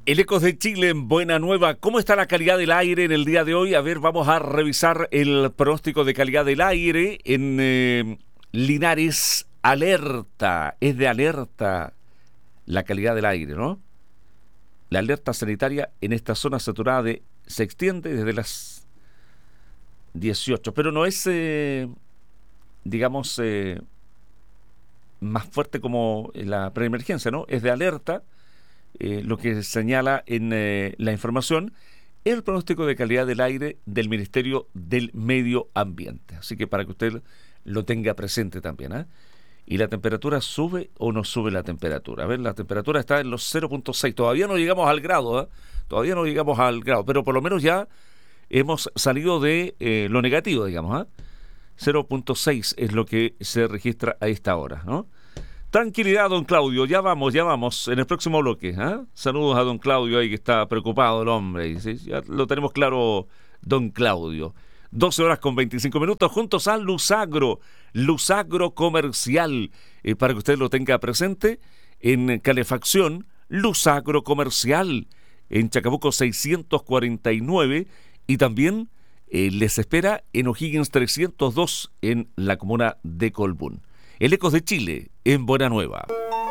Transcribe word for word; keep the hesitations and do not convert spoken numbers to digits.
El Ecos de Chile en Buena Nueva. ¿Cómo está la calidad del aire en el día de hoy? A ver, vamos a revisar el pronóstico de calidad del aire en eh, Linares. Alerta, es de alerta la calidad del aire, ¿no? La alerta sanitaria en esta zona saturada de, se extiende desde las dieciocho, pero no es, eh, digamos, eh, más fuerte como la preemergencia, ¿no? Es de alerta. Eh, lo que señala en eh, la información el pronóstico de calidad del aire del Ministerio del Medio Ambiente. Así que para que usted lo tenga presente también, ¿eh? ¿Y la temperatura sube o no sube la temperatura? A ver, la temperatura está en los cero punto seis. Todavía no llegamos al grado, ¿eh? Todavía no llegamos al grado, pero por lo menos ya hemos salido de eh, lo negativo, digamos, ¿eh? cero punto seis es lo que se registra a esta hora, ¿no? Tranquilidad, don Claudio, ya vamos, ya vamos, en el próximo bloque. ¿eh? Saludos a don Claudio ahí que está preocupado el hombre, ¿sí? Ya lo tenemos claro, don Claudio. doce horas con veinticinco minutos juntos a Luzagro, Luzagro Comercial, eh, para que usted lo tenga presente, en calefacción, Luzagro Comercial, en Chacabuco seiscientos cuarenta y nueve, y también eh, les espera en O'Higgins trescientos dos, en la comuna de Colbún. El Ecos de Chile, en Buena Nueva.